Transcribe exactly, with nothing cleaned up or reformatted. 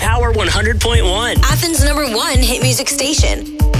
Power one hundred point one. Athens' number one hit music station.